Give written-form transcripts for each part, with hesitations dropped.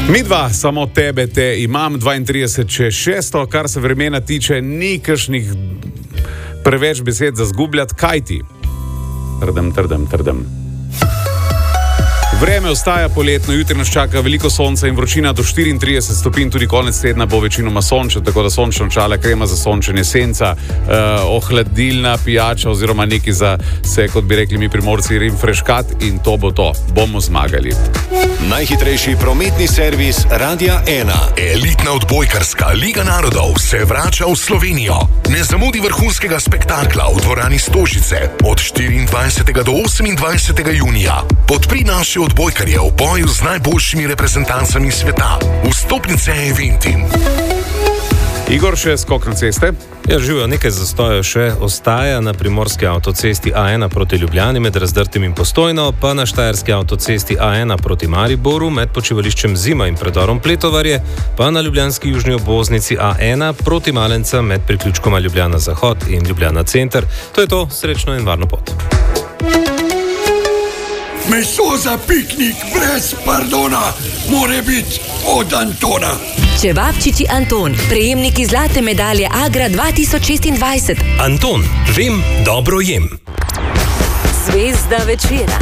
Midva, samo tebe te imam, 32 čez 600, kar se vremena tiče, ni kakšnih preveč besed za zgubljati, kaj ti? Trdem. Vreme ostaja poletno, jutri nas čaka veliko sonca in vročina do 34 stopinj, tudi konec tedna bo večinoma sončen, tako da sončna očala, krema za sončenje, senca, ohladilna pijača oziroma neki za se, kot bi rekli mi Primorci, rimfreškat in to bo to. Bomo zmagali. Najhitrejši prometni servis Radia 1. Elitna odbojkarska Liga narodov se vrača v Slovenijo. Ne zamudi vrhunskega spektakla v dvorani Stožice od 24. do 28. junija. Podpri naše odbojkarje v boju z najboljšimi reprezentancami sveta. Vstopnice Eventim. Igor, še skok na ceste? Ja, živijo, nekaj zastojev še ostaja na primorski avtocesti A1 proti Ljubljani med Razdrtim in Postojno, pa na štajerski avtocesti A1 proti Mariboru med počivališčem Zima in predorom Pletovarje, pa na ljubljanski južni obvoznici A1 proti Malencem med priključkoma Ljubljana Zahod in Ljubljana Center. To je to, srečno in varno pot. Meso za piknik brez pardona more biti od Antona. Čevapčiči Anton, prejemniki zlate medalje Agra 2026. Anton, vem, dobro jem. Zvezda večera.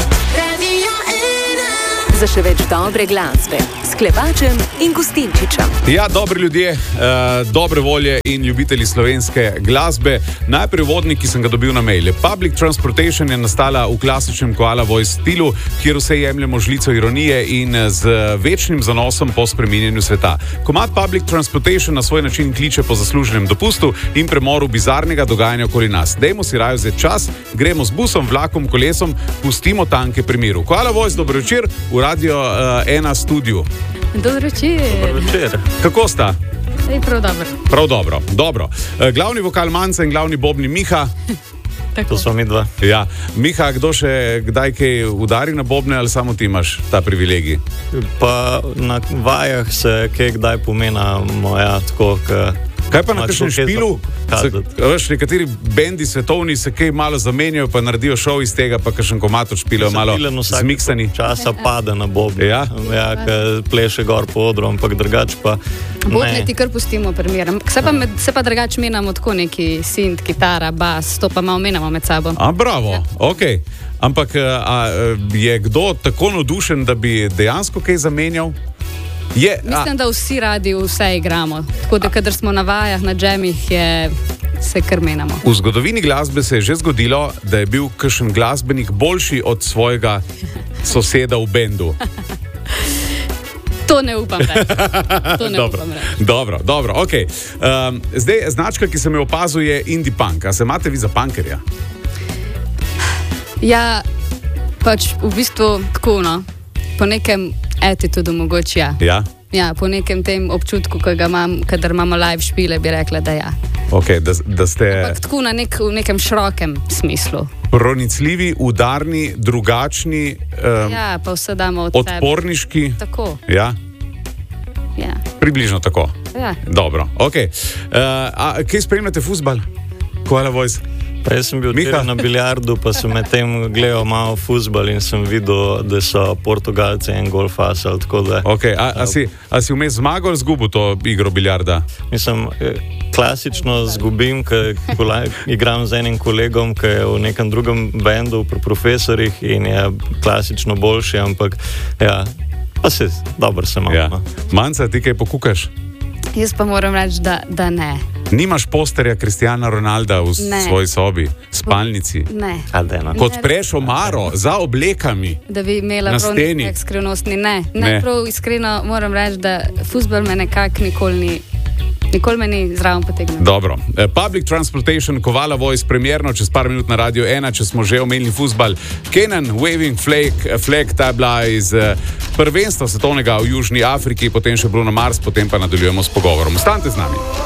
Za še več dobre glasbe s Klepačem in Gustinčičem. Ja, dobri ljudje, dobre volje in ljubitelji slovenske glasbe. Najprej vodnik, ki sem ga dobil na mail. Public Transportation je nastala v klasičnem Koala Voice stilu, kjer vse jemljemo žlico ironije in z večnim zanosom po spreminjanju sveta. Komad Public Transportation na svoj način kliče po zasluženem dopustu in premoru bizarnega dogajanja okoli nas. Dajmo si raje vzeti čas, gremo z busom, vlakom, kolesom, pustimo tanke pri miru. Koala Voice, dobro večer, v Radio 1 studiu. Dobro večer. Kako sta? Prav dobro. Prav dobro, dobro. Glavni vokal Manca in glavni bobni Miha. To so mi dva. Ja, Miha, kdo še kdaj kaj udari na bobne ali samo ti imaš ta privilegij? Pa na vajah se kaj kdaj pomena moja tako, kaj pa na kakšnem špilu? Nekateri bendi svetovni se kaj malo zamenjajo, pa naredijo šov iz tega, pa kakšen komad od špila malo zmiksani. Časa pada na bobne. Ja, pleše gor po odru, ampak drugač pa bobne ti kar pustimo primer. Se pa drugač menamo tako neki synth, kitara, bas, to pa malo menamo med sabo. Bravo, ja. Ok. Ampak je kdo tako navdušen, da bi dejansko kaj zamenjal? Mislim, da vsi radi vse igramo. Tako da, kadar smo na vajah, na džemih, se kar menamo. V zgodovini glasbe se je že zgodilo, da je bil kakšen glasbenik boljši od svojega soseda v bendu. To ne upam reči. Dobro, ok. Zdaj, značka, ki sem jo opazil, je indie punk. A se imate vi za punkerja? Ja, pač v bistvu tako, no. Po nekem attitudu mogoče ja. Ja? Ja, po nekem tem občutku, ki ga imam, kadar imamo live špile, bi rekla, da ja. Ok, da ste... Ampak tako v nekem širokem smislu. Pronicljivi, udarni, drugačni, ja, pa vse damo od sebe. Odporniški. Tako. Ja? Ja. Približno tako. Ja. Dobro, ok. Kaj spremljate fuzbal? Koala Voice? Pa jaz sem bil na biljardu, pa sem med tem gledal malo fuzbal in sem videl, da so Portugalci en gol fasali. Ok, a si vmes zmagal ali zgubil to igro biljarda? Mislim, klasično zgubim, ker igram z enim kolegom, ki je v nekem drugem bendu pri profesorjih in je klasično boljši, ampak ja, pa se dobro se malo. Ja. Manca, ti kaj pokukaš? Jaz pa moram reči, da ne. Nimaš posterja Cristiana Ronalda v svoji sobi, spalnici? Ne. Kot preš omaro za oblekami da bi imela na steni? Skrivnostni. Ne, prav iskreno moram reči, da fuzbal me nekako nikoli me ni zraven potegnil. Dobro. Public Transportation, Koala Voice, premierno čez par minut na Radio 1, če smo že omenili fuzbal. Kenan, Waving Flag, ta je bila iz prvenstva svetovnega v Južni Afriki, potem še Bruno Mars, potem pa nadaljujemo s pogovorom. Ostanite z nami.